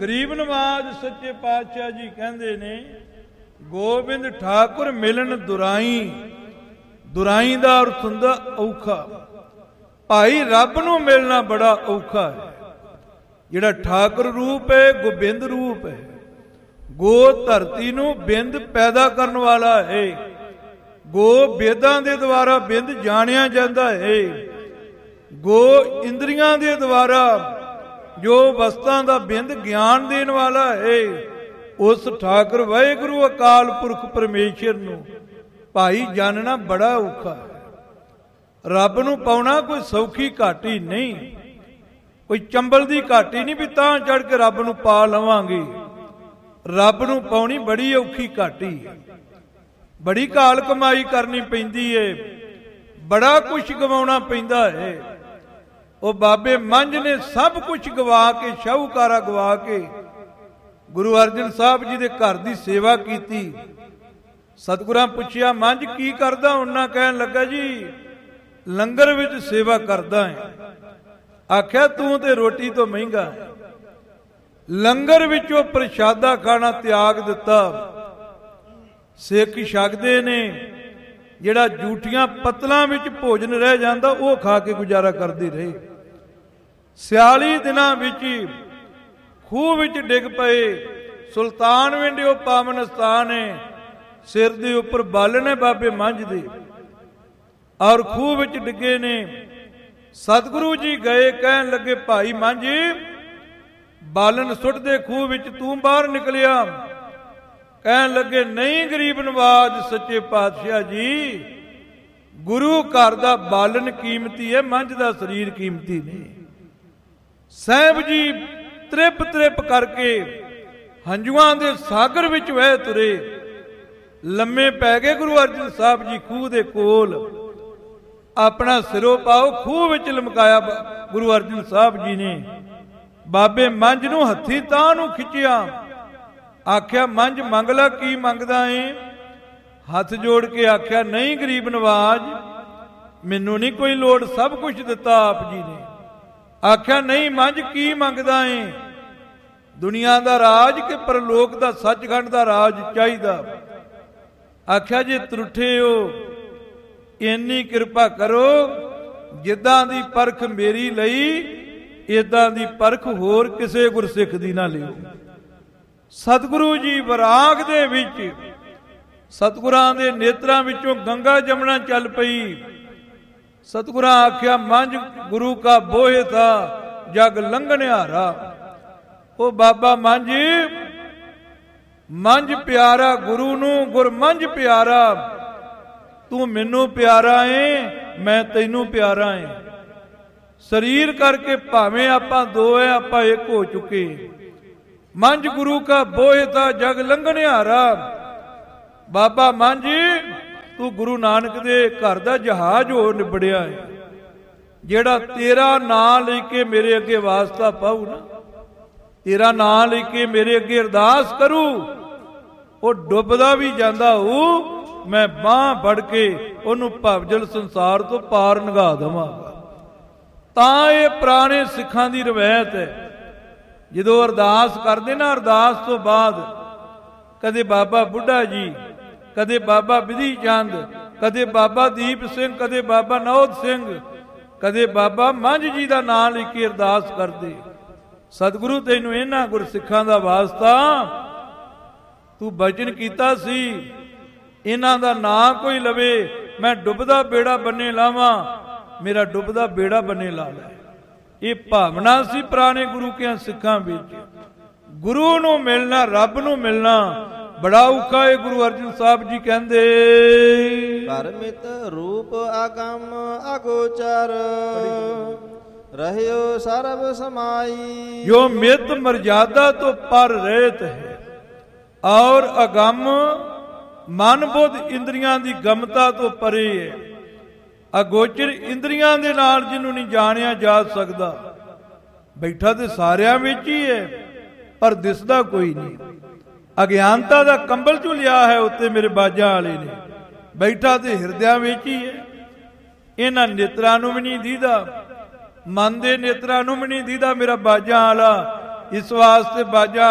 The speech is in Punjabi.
ਗਰੀਬ ਨਵਾਜ ਸੱਚੇ ਪਾਤਸ਼ਾਹ ਜੀ ਕਹਿੰਦੇ ਨੇ, ਗੋਬਿੰਦ ਠਾਕੁਰ ਮਿਲਣ ਦੁਰਾਈ। ਦੁਰਾਈ ਦਾ ਅਰਥ ਹੁੰਦਾ ਔਖਾ। ਭਾਈ ਰੱਬ ਨੂੰ ਮਿਲਣਾ ਬੜਾ ਔਖਾ ਹੈ। ਜਿਹੜਾ ਠਾਕੁਰ ਰੂਪ ਹੈ, ਗੋਬਿੰਦ ਰੂਪ ਹੈ। ਗੋ ਧਰਤੀ ਨੂੰ ਬਿੰਦ ਪੈਦਾ ਕਰਨ ਵਾਲਾ ਹੈ। ਗੋ ਵੇਦਾਂ ਦੇ ਦੁਆਰਾ ਬਿੰਦ ਜਾਣਿਆ ਜਾਂਦਾ ਹੈ। ਗੋ ਇੰਦਰੀਆਂ ਦੇ ਦੁਆਰਾ ਜੋ ਵਸਤਾਂ ਦਾ ਬਿੰਦ ਗਿਆਨ ਦੇਣ ਵਾਲਾ ਹੈ। ਉਸ ਠਾਕੁਰ ਵਾਹਿਗੁਰੂ ਅਕਾਲ ਪੁਰਖ ਪਰਮੇਸ਼ਰ ਨੂੰ ਭਾਈ ਜਾਣਨਾ ਬੜਾ ਔਖਾ ਹੈ। ਰੱਬ ਨੂੰ ਪਾਉਣਾ ਕੋਈ ਸੌਖੀ ਘਾਟੀ ਨਹੀਂ, ਕੋਈ ਚੰਬਲ ਦੀ ਘਾਟੀ ਨਹੀਂ ਵੀ ਤਾਂ ਚੜ ਕੇ ਰੱਬ ਨੂੰ ਪਾ ਲਵਾਂਗੇ। ਰੱਬ ਨੂੰ ਪਾਉਣੀ ਬੜੀ ਔਖੀ ਘਾਟੀ ਹੈ। ਬੜੀ ਘਾਲ ਕਮਾਈ ਕਰਨੀ ਪੈਂਦੀ ਹੈ, ਬੜਾ ਕੁਛ ਗਵਾਉਣਾ ਪੈਂਦਾ ਹੈ। ਉਹ ਬਾਬੇ ਮੰਝ ਨੇ ਸਭ ਕੁਝ ਗਵਾ ਕੇ, ਸ਼ਾਹੂਕਾਰਾ ਗਵਾ ਕੇ ਗੁਰੂ ਅਰਜਨ ਸਾਹਿਬ ਜੀ ਦੇ ਘਰ ਦੀ ਸੇਵਾ ਕੀਤੀ। ਸਤਿਗੁਰਾਂ ਪੁੱਛਿਆ, ਮੰਝ ਕੀ ਕਰਦਾ? ਉਹਨਾਂ ਕਹਿਣ ਲੱਗਾ, ਜੀ ਲੰਗਰ ਵਿੱਚ ਸੇਵਾ ਕਰਦਾ ਹੈ। ਆਖਿਆ, ਤੂੰ ਤੇ ਰੋਟੀ ਤੋਂ ਮਹਿੰਗਾ ਹੈ। ਲੰਗਰ ਵਿੱਚੋਂ ਪ੍ਰਸ਼ਾਦਾ ਖਾਣਾ ਤਿਆਗ ਦਿੱਤਾ। ਸਿੱਖ ਛਕਦੇ ਨੇ, ਜਿਹੜਾ ਜੂਠੀਆਂ ਪੱਤਲਾਂ ਵਿੱਚ ਭੋਜਨ ਰਹਿ ਜਾਂਦਾ ਉਹ ਖਾ ਕੇ ਗੁਜ਼ਾਰਾ ਕਰਦੇ ਰਹੇ। 46 ਦਿਨਾਂ ਵਿੱਚ ਖੂਹ ਵਿੱਚ ਡਿੱਗ ਪਏ। ਸੁਲਤਾਨ ਵਿੰਡਿਓ ਪਾਵਨ ਸਥਾਨ ਹੈ। ਸਿਰ ਦੇ ਉੱਪਰ ਬਾਲਣ ਹੈ ਬਾਬੇ ਮੰਝ ਦੇ, ਔਰ ਖੂਹ ਵਿੱਚ ਡਿੱਗੇ ਨੇ। ਸਤਿਗੁਰੂ ਜੀ ਗਏ, ਕਹਿਣ ਲੱਗੇ, ਭਾਈ ਮੰਝ ਬਾਲਣ ਸੁੱਟ ਦੇ ਖੂਹ ਵਿੱਚ, ਤੂੰ ਬਾਹਰ ਨਿਕਲਿਆ। ਕਹਿਣ ਲੱਗੇ, ਨਹੀਂ ਗਰੀਬ ਨਵਾਜ ਸੱਚੇ ਪਾਤਸ਼ਾਹ ਜੀ, ਗੁਰੂ ਘਰ ਦਾ ਬਾਲਣ ਕੀਮਤੀ ਹੈ, ਮੰਝ ਦਾ ਸਰੀਰ ਕੀਮਤੀ ਨਹੀਂ। ਸਾਹਿਬ ਜੀ ਤ੍ਰਿਪ ਤ੍ਰਿਪ ਕਰਕੇ ਹੰਝੂਆਂ ਦੇ ਸਾਗਰ ਵਿੱਚ ਵਹਿ ਤੁਰੇ। ਲੰਮੇ ਪੈ ਗਏ ਗੁਰੂ ਅਰਜਨ ਸਾਹਿਬ ਜੀ ਖੂਹ ਦੇ ਕੋਲ। ਆਪਣਾ ਸਿਰੋਂ ਪਾਓ ਖੂਹ ਵਿੱਚ ਲਮਕਾਇਆ ਗੁਰੂ ਅਰਜਨ ਸਾਹਿਬ ਜੀ ਨੇ। ਬਾਬੇ ਮੰਝ ਨੂੰ ਹੱਥੀ ਤਾਂ ਨੂੰ ਖਿੱਚਿਆ। ਆਖਿਆ, ਮੰਝ ਮੰਗ ਲੈ, ਕੀ ਮੰਗਦਾ ਏ? ਹੱਥ ਜੋੜ ਕੇ ਆਖਿਆ, ਨਹੀਂ ਗਰੀਬ ਨਵਾਜ, ਮੈਨੂੰ ਨਹੀਂ ਕੋਈ ਲੋੜ, ਸਭ ਕੁਝ ਦਿੱਤਾ ਆਪ ਜੀ ਨੇ। ਆਖਿਆ, ਨਹੀਂ ਮੰਝ ਕੀ ਮੰਗਦਾ ਏ? ਦੁਨੀਆ ਦਾ ਰਾਜ ਕਿ ਪਰਲੋਕ ਦਾ ਸੱਚਖੰਡ ਦਾ ਰਾਜ ਚਾਹੀਦਾ। ਆਖਿਆ, ਜੇ ਤਰੁੱਠੇ ਹੋ ਇੰਨੀ ਕਿਰਪਾ ਕਰੋ, ਜਿੱਦਾਂ ਦੀ ਪਰਖ ਮੇਰੀ ਲਈ ਇਦਾਂ ਦੀ ਪਰਖ ਹੋਰ ਕਿਸੇ ਗੁਰਸਿੱਖ ਦੀ ਨਾ ਲਿਓ। ਸਤਿਗੁਰੂ ਜੀ ਵਿਰਾਗ ਦੇ ਵਿੱਚ, ਸਤਿਗੁਰਾਂ ਦੇ ਨੇਤਰਾਂ ਵਿੱਚੋਂ ਗੰਗਾ ਜਮਨਾ ਚੱਲ ਪਈ। ਸਤਿਗੁਰਾਂ ਆਖਿਆ, ਮੰਝ ਗੁਰੂ ਕਾ ਬੋਹਿ ਥਾ, ਜਗ ਲੰਘਨਿਹਾਰਾ। ਉਹ ਬਾਬਾ ਮੰਝ ਪਿਆਰਾ ਗੁਰੂ ਨੂੰ, ਗੁਰ ਮੰਝ ਪਿਆਰਾ। ਤੂੰ ਮੈਨੂੰ ਪਿਆਰਾ ਏ, ਮੈਂ ਤੈਨੂੰ ਪਿਆਰਾ ਏ। ਸਰੀਰ ਕਰਕੇ ਭਾਵੇਂ ਆਪਾਂ ਦੋ ਹੈ, ਆਪਾਂ ਇੱਕ ਹੋ ਚੁੱਕੇ। ਮੰਝ ਗੁਰੂ ਕਾ ਬੋਹਿ ਥਾ, ਜਗ ਲੰਘਨਿਹਾਰਾ। ਬਾਬਾ ਮੰਝ, ਤੂੰ ਗੁਰੂ ਨਾਨਕ ਦੇ ਘਰ ਦਾ ਜਹਾਜ਼ ਹੋ ਨਿਬੜਿਆ ਹੈ। ਜਿਹੜਾ ਤੇਰਾ ਨਾਂ ਲੈ ਕੇ ਮੇਰੇ ਅੱਗੇ ਵਾਸਤਾ ਪਾਊ ਨਾ, ਤੇਰਾ ਨਾਂ ਲੈ ਕੇ ਮੇਰੇ ਅੱਗੇ ਅਰਦਾਸ ਕਰੂ, ਉਹ ਡੁੱਬਦਾ ਵੀ ਜਾਂਦਾ ਹੋਊ, ਮੈਂ ਬਾਂਹ ਫੜ ਕੇ ਉਹਨੂੰ ਭਵਜਲ ਸੰਸਾਰ ਤੋਂ ਪਾਰ ਲੰਘਾ ਦੇਵਾਂਗਾ। ਤਾਂ ਇਹ ਪੁਰਾਣੇ ਸਿੱਖਾਂ ਦੀ ਰਵਾਇਤ ਹੈ। ਜਦੋਂ ਅਰਦਾਸ ਕਰਦੇ ਨਾ, ਅਰਦਾਸ ਤੋਂ ਬਾਅਦ ਕਦੇ ਬਾਬਾ ਬੁੱਢਾ ਜੀ, ਕਦੇ ਬਾਬਾ ਬਿਧੀ ਚੰਦ, ਕਦੇ ਬਾਬਾ ਦੀਪ ਸਿੰਘ, ਕਦੇ ਬਾਬਾ ਨੌਦ ਸਿੰਘ, ਕਦੇ ਬਾਬਾ ਮੰਝ ਜੀ ਦਾ ਨਾਮ ਲੈ ਕੇ ਅਰਦਾਸ ਕਰਦੇ। ਸਤਿਗੁਰੂ ਤੈਨੂੰ ਇਹਨਾਂ ਗੁਰਸਿੱਖਾਂ ਦਾ ਵਾਸਤਾ, ਤੂੰ ਬਚਨ ਕੀਤਾ ਸੀ ਇਹਨਾਂ ਦਾ ਨਾਂ ਕੋਈ ਲਵੇ, ਮੈਂ ਡੁੱਬਦਾ ਬੇੜਾ ਬੰਨੇ ਲਾਵਾਂ, ਮੇਰਾ ਡੁੱਬਦਾ ਬੇੜਾ ਬੰਨੇ ਲਾ ਲੈ। ਇਹ ਭਾਵਨਾ ਸੀ ਪੁਰਾਣੇ ਗੁਰੂ ਕਿਆਂ ਸਿੱਖਾਂ ਵਿੱਚ। ਗੁਰੂ ਨੂੰ ਮਿਲਣਾ, ਰੱਬ ਨੂੰ ਮਿਲਣਾ ਬੜਾ ਔਖਾ ਹੈ। ਗੁਰੂ ਅਰਜਨ ਸਾਹਿਬ ਜੀ ਕਹਿੰਦੇ, ਪਰਮਿਤ ਰੂਪ ਆਗਮ ਅਗੋਚਰ, ਰਹਿਓ ਸਰਬ ਸਮਾਈ। ਜੋ ਮਿਤ ਮਰਜ਼ਾਦਾ ਤੋਂ ਪਰ ਰਹਿਤ ਹੈ, ਔਰ ਅਗੰਮ ਮਨ ਬੁੱਧ ਇੰਦਰੀਆਂ ਦੀ ਗਮਤਾ ਤੋਂ ਪਰੇ ਹੈ। ਅਗੋਚਰ ਇੰਦਰੀਆਂ ਦੇ ਨਾਲ ਜਿਹਨੂੰ ਨਹੀਂ ਜਾਣਿਆ ਜਾ ਸਕਦਾ। ਬੈਠਾ ਤੇ ਸਾਰਿਆਂ ਵਿੱਚ ਹੀ ਹੈ, ਪਰ ਦਿਸਦਾ ਕੋਈ ਨਹੀਂ। ਅਗਿਆਨਤਾ ਦਾ ਕੰਬਲ ਝੁਲਿਆ ਹੈ ਉੱਤੇ ਮੇਰੇ ਬਾਜਾਂ ਵਾਲੇ ਨੇ। ਬੈਠਾ ਤੇ ਹਿਰਦਿਆਂ ਵਿੱਚ ਹੀ ਹੈ। ਇਹਨਾਂ ਨੇਤਰਾਂ ਨੂੰ ਵੀ ਨਹੀਂ ਦੀਦਾ, ਮਨ ਦੇ ਨੇਤਰਾਂ ਨੂੰ ਵੀ ਨਹੀਂ ਦੀਦਾ ਮੇਰਾ ਬਾਜਾਂ ਵਾਲਾ। ਇਸ ਵਾਸਤੇ ਬਾਜਾ